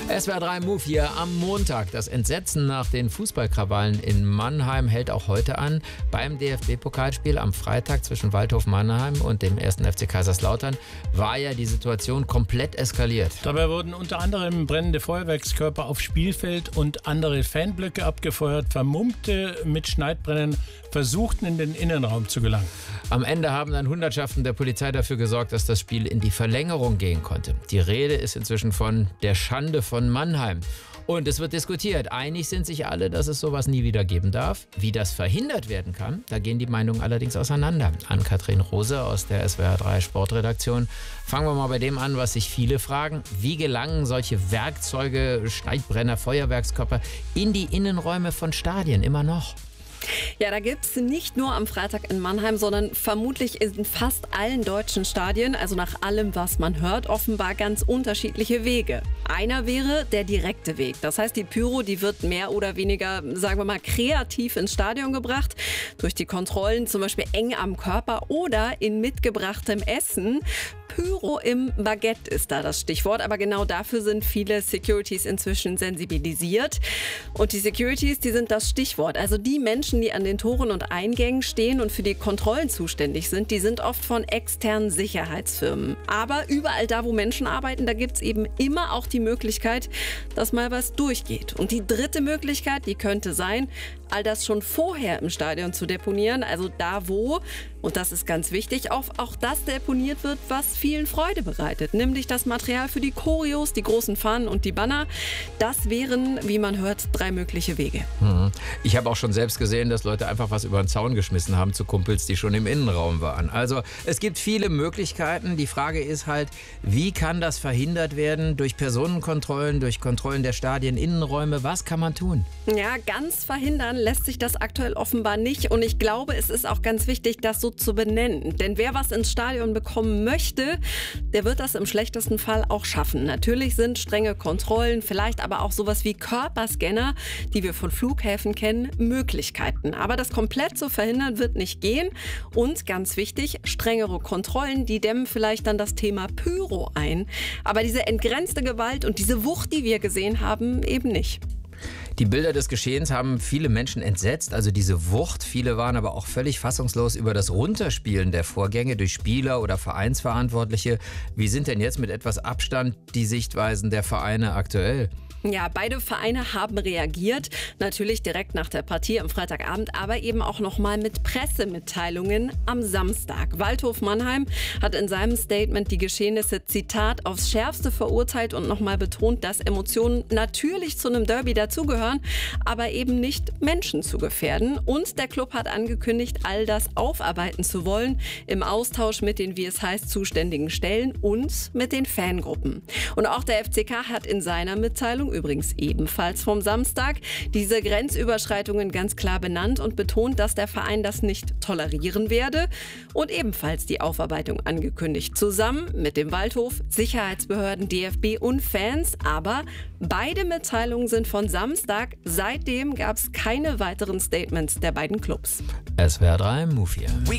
SWR 3 Move hier am Montag. Das Entsetzen nach den Fußballkrawallen in Mannheim hält auch heute an. Beim DFB-Pokalspiel am Freitag zwischen Waldhof Mannheim und dem 1. FC Kaiserslautern war ja die Situation komplett eskaliert. Dabei wurden unter anderem brennende Feuerwerkskörper aufs Spielfeld und andere Fanblöcke abgefeuert. Vermummte mit Schneidbrennen versuchten in den Innenraum zu gelangen. Am Ende haben dann Hundertschaften der Polizei dafür gesorgt, dass das Spiel in die Verlängerung gehen konnte. Die Rede ist inzwischen von der Schande von Mannheim. Und es wird diskutiert. Einig sind sich alle, dass es sowas nie wieder geben darf. Wie das verhindert werden kann, da gehen die Meinungen allerdings auseinander. Ann-Kathrin Rose aus der SWR 3 Sportredaktion. Fangen wir mal bei dem an, was sich viele fragen. Wie gelangen solche Werkzeuge, Schneidbrenner, Feuerwerkskörper in die Innenräume von Stadien immer noch? Ja, da gibt es nicht nur am Freitag in Mannheim, sondern vermutlich in fast allen deutschen Stadien, also nach allem, was man hört, offenbar ganz unterschiedliche Wege. Einer wäre der direkte Weg. Das heißt, die Pyro, die wird mehr oder weniger, sagen wir mal, kreativ ins Stadion gebracht. Durch die Kontrollen, zum Beispiel eng am Körper oder in mitgebrachtem Essen. Pyro im Baguette ist da das Stichwort, aber genau dafür sind viele Securities inzwischen sensibilisiert. Und die Securities, die sind das Stichwort. Also die Menschen, die an den Toren und Eingängen stehen und für die Kontrollen zuständig sind, die sind oft von externen Sicherheitsfirmen. Aber überall da, wo Menschen arbeiten, da gibt es eben immer auch die Möglichkeit, dass mal was durchgeht. Und die dritte Möglichkeit, die könnte sein, all das schon vorher im Stadion zu deponieren, also da wo, und das ist ganz wichtig, auch das deponiert wird, was vielen Freude bereitet, nämlich das Material für die Choreos, die großen Fahnen und die Banner. Das wären, wie man hört, 3 mögliche Wege. Ich habe auch schon selbst gesehen, dass Leute einfach was über den Zaun geschmissen haben zu Kumpels, die schon im Innenraum waren. Also es gibt viele Möglichkeiten. Die Frage ist halt, wie kann das verhindert werden? Durch Personenkontrollen, durch Kontrollen der Stadien, Innenräume. Was kann man tun? Ja, ganz verhindern lässt sich das aktuell offenbar nicht. Und ich glaube, es ist auch ganz wichtig, das so zu benennen. Denn wer was ins Stadion bekommen möchte, der wird das im schlechtesten Fall auch schaffen. Natürlich sind strenge Kontrollen, vielleicht aber auch sowas wie Körperscanner, die wir von Flughäfen kennen, Möglichkeiten. Aber das komplett zu verhindern wird nicht gehen. Und ganz wichtig, strengere Kontrollen, die dämmen vielleicht dann das Thema Pyro ein. Aber diese entgrenzte Gewalt und diese Wucht, die wir gesehen haben, eben nicht. Die Bilder des Geschehens haben viele Menschen entsetzt, also diese Wucht. Viele waren aber auch völlig fassungslos über das Runterspielen der Vorgänge durch Spieler oder Vereinsverantwortliche. Wie sind denn jetzt mit etwas Abstand die Sichtweisen der Vereine aktuell? Ja, beide Vereine haben reagiert, natürlich direkt nach der Partie am Freitagabend, aber eben auch nochmal mit Pressemitteilungen am Samstag. Waldhof Mannheim hat in seinem Statement die Geschehnisse, Zitat, aufs Schärfste verurteilt und nochmal betont, dass Emotionen natürlich zu einem Derby dazugehören, aber eben nicht Menschen zu gefährden. Und der Club hat angekündigt, all das aufarbeiten zu wollen, im Austausch mit den, wie es heißt, zuständigen Stellen und mit den Fangruppen. Und auch der FCK hat in seiner Mitteilung, übrigens ebenfalls vom Samstag, diese Grenzüberschreitungen ganz klar benannt und betont, dass der Verein das nicht tolerieren werde und ebenfalls die Aufarbeitung angekündigt. Zusammen mit dem Waldhof, Sicherheitsbehörden, DFB und Fans. Aber beide Mitteilungen sind von Samstag. Seitdem gab es keine weiteren Statements der beiden Clubs. SWR 3 Move hier.